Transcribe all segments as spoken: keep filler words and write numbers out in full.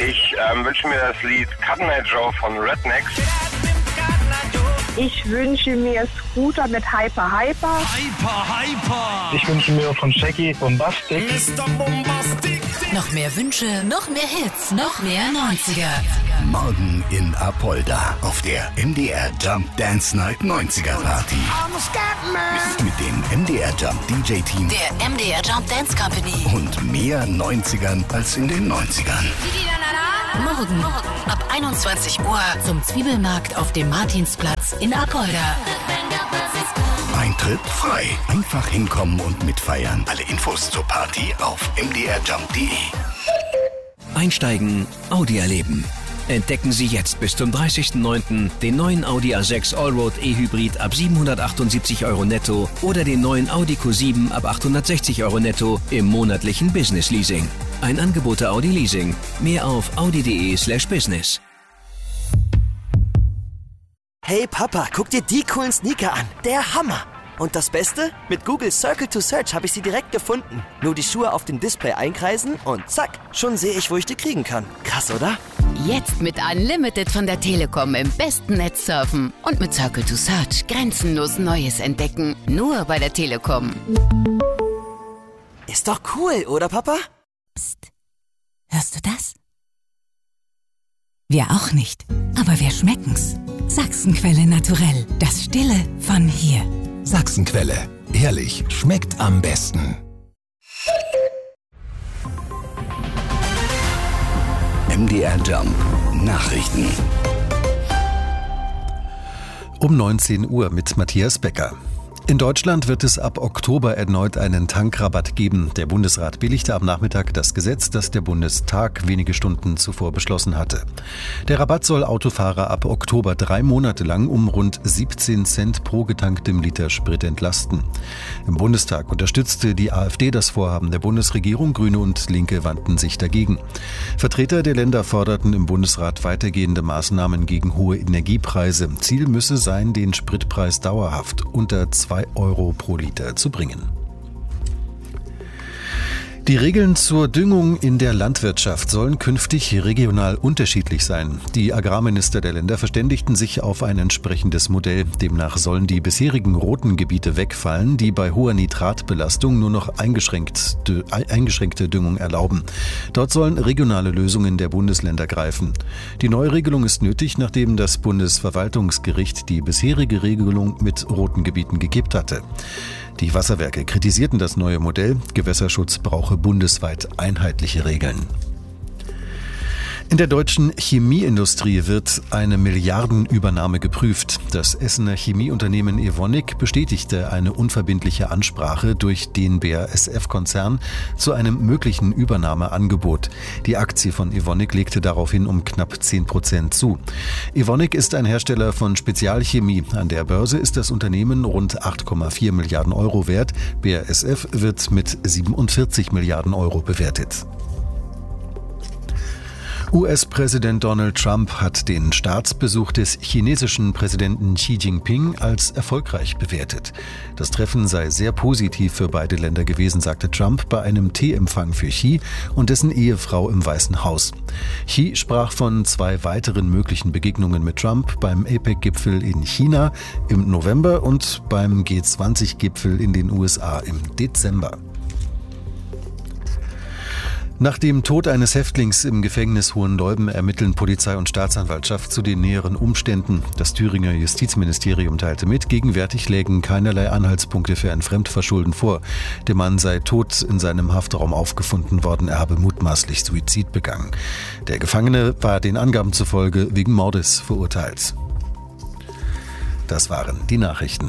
Ich ähm, wünsche mir das Lied Cut Night Joe von Rednex. Ich wünsche mir Scooter mit Hyper Hyper. Hyper Hyper. Ich wünsche mir von Shaggy Bombastic. Mister Bombastic. Noch mehr Wünsche, noch mehr Hits, noch mehr neunziger. Morgen in Apolda auf der M D R Jump Dance Night neunziger Party. Mit dem M D R Jump D J Team. Der M D R Jump Dance Company. Und mehr neunzigern als in den neunzigern. Morgen, Morgen ab einundzwanzig Uhr zum Zwiebelmarkt auf dem Martinsplatz in Apolda. Eintritt frei. Einfach hinkommen und mitfeiern. Alle Infos zur Party auf m d r jump punkt d e. Einsteigen, Audi erleben. Entdecken Sie jetzt bis zum dreißigsten neunten den neuen Audi A sechs Allroad E-Hybrid ab siebenhundertachtundsiebzig Euro netto oder den neuen Audi Q sieben ab achthundertsechzig Euro netto im monatlichen Business Leasing. Ein Angebot der Audi Leasing. Mehr auf audi.de slash business. Hey Papa, guck dir die coolen Sneaker an. Der Hammer. Und das Beste? Mit Google Circle to Search habe ich sie direkt gefunden. Nur die Schuhe auf dem Display einkreisen und zack, schon sehe ich, wo ich die kriegen kann. Krass, oder? Jetzt mit Unlimited von der Telekom im besten Netz surfen und mit Circle to Search grenzenlos Neues entdecken. Nur bei der Telekom. Ist doch cool, oder Papa? Psst. Hörst du das? Wir auch nicht, aber wir schmecken's. Sachsenquelle Naturell, das Stille von hier. Sachsenquelle, ehrlich, schmeckt am besten. M D R Jump Nachrichten. Um neunzehn Uhr mit Matthias Becker. In Deutschland wird es ab Oktober erneut einen Tankrabatt geben. Der Bundesrat billigte am Nachmittag das Gesetz, das der Bundestag wenige Stunden zuvor beschlossen hatte. Der Rabatt soll Autofahrer ab Oktober drei Monate lang um rund siebzehn Cent pro getanktem Liter Sprit entlasten. Im Bundestag unterstützte die AfD das Vorhaben der Bundesregierung. Grüne und Linke wandten sich dagegen. Vertreter der Länder forderten im Bundesrat weitergehende Maßnahmen gegen hohe Energiepreise. Ziel müsse sein, den Spritpreis dauerhaft unter zwei Euro pro Liter zu bringen. Die Regeln zur Düngung in der Landwirtschaft sollen künftig regional unterschiedlich sein. Die Agrarminister der Länder verständigten sich auf ein entsprechendes Modell. Demnach sollen die bisherigen roten Gebiete wegfallen, die bei hoher Nitratbelastung nur noch eingeschränkt, eingeschränkte Düngung erlauben. Dort sollen regionale Lösungen der Bundesländer greifen. Die neue Regelung ist nötig, nachdem das Bundesverwaltungsgericht die bisherige Regelung mit roten Gebieten gekippt hatte. Die Wasserwerke kritisierten das neue Modell. Gewässerschutz brauche bundesweit einheitliche Regeln. In der deutschen Chemieindustrie wird eine Milliardenübernahme geprüft. Das Essener Chemieunternehmen Evonik bestätigte eine unverbindliche Ansprache durch den B A S F-Konzern zu einem möglichen Übernahmeangebot. Die Aktie von Evonik legte daraufhin um knapp zehn Prozent zu. Evonik ist ein Hersteller von Spezialchemie. An der Börse ist das Unternehmen rund acht Komma vier Milliarden Euro wert. B A S F wird mit siebenundvierzig Milliarden Euro bewertet. U S-Präsident Donald Trump hat den Staatsbesuch des chinesischen Präsidenten Xi Jinping als erfolgreich bewertet. Das Treffen sei sehr positiv für beide Länder gewesen, sagte Trump bei einem Teeempfang für Xi und dessen Ehefrau im Weißen Haus. Xi sprach von zwei weiteren möglichen Begegnungen mit Trump beim APEC-Gipfel in China im November und beim G zwanzig Gipfel in den U S A im Dezember. Nach dem Tod eines Häftlings im Gefängnis Hohenleuben ermitteln Polizei und Staatsanwaltschaft zu den näheren Umständen. Das Thüringer Justizministerium teilte mit, gegenwärtig lägen keinerlei Anhaltspunkte für ein Fremdverschulden vor. Der Mann sei tot in seinem Haftraum aufgefunden worden, er habe mutmaßlich Suizid begangen. Der Gefangene war den Angaben zufolge wegen Mordes verurteilt. Das waren die Nachrichten.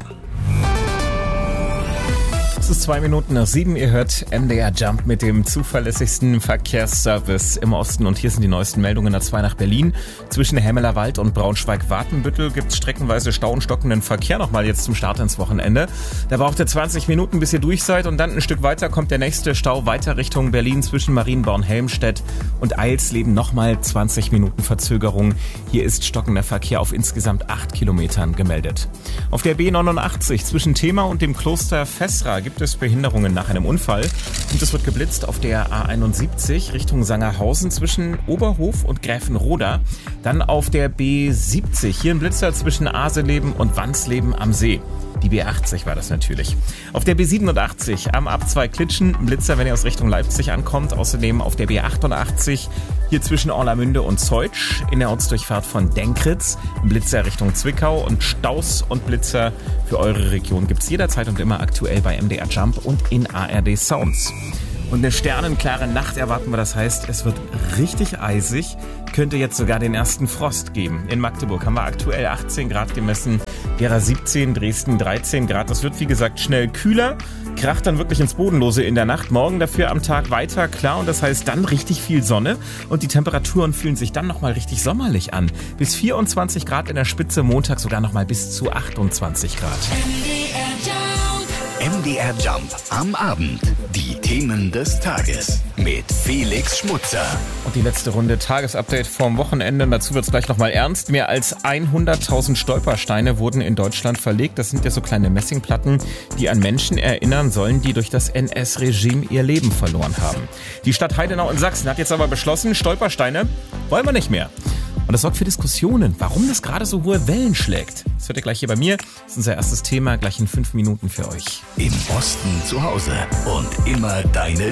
Es ist zwei Minuten nach sieben. Ihr hört M D R Jump mit dem zuverlässigsten Verkehrsservice im Osten. Und hier sind die neuesten Meldungen. A zwei nach Berlin. Zwischen Hemmelerwald und Braunschweig-Watenbüttel gibt es streckenweise Stau und stockenden Verkehr nochmal jetzt zum Start ins Wochenende. Da braucht ihr zwanzig Minuten, bis ihr durch seid. Und dann ein Stück weiter kommt der nächste Stau weiter Richtung Berlin zwischen Marienborn-Helmstedt und Eilsleben. Nochmal zwanzig Minuten Verzögerung. Hier ist stockender Verkehr auf insgesamt acht Kilometern gemeldet. Auf der B neunundachtzig zwischen Thema und dem Kloster Fessra gibt gibt es Behinderungen nach einem Unfall. Und es wird geblitzt auf der A einundsiebzig Richtung Sangerhausen zwischen Oberhof und Gräfenroda. Dann auf der B siebzig, hier ein Blitzer zwischen Aseleben und Wansleben am See. Die B achtzig war das natürlich. Auf der B siebenundachtzig am A zwei Klitschen, ein Blitzer, wenn ihr aus Richtung Leipzig ankommt. Außerdem auf der B achtundachtzig, hier zwischen Orlamünde und Zeutsch, in der Ortsdurchfahrt von Denkritz, ein Blitzer Richtung Zwickau und Staus und Blitzer für eure Region gibt's jederzeit und immer aktuell bei M D R Jump und in A R D Sounds. Und eine sternenklare Nacht erwarten wir, das heißt, es wird richtig eisig, könnte jetzt sogar den ersten Frost geben. In Magdeburg haben wir aktuell achtzehn Grad gemessen, Gera siebzehn, Dresden dreizehn Grad. Das wird wie gesagt schnell kühler, kracht dann wirklich ins Bodenlose in der Nacht. Morgen dafür am Tag weiter klar und das heißt dann richtig viel Sonne und die Temperaturen fühlen sich dann nochmal richtig sommerlich an. Bis vierundzwanzig Grad in der Spitze, Montag sogar nochmal bis zu achtundzwanzig Grad. M D R Jump am Abend. Die Themen des Tages mit Felix Schmutzer. Und die letzte Runde Tagesupdate vom Wochenende. Und dazu wird es gleich nochmal ernst. Mehr als hunderttausend Stolpersteine wurden in Deutschland verlegt. Das sind ja so kleine Messingplatten, die an Menschen erinnern sollen, die durch das N S-Regime ihr Leben verloren haben. Die Stadt Heidenau in Sachsen hat jetzt aber beschlossen, Stolpersteine wollen wir nicht mehr. Und das sorgt für Diskussionen, warum das gerade so hohe Wellen schlägt. Das hört ihr gleich hier bei mir. Das ist unser erstes Thema, gleich in fünf Minuten für euch. Im Osten zu Hause und immer deine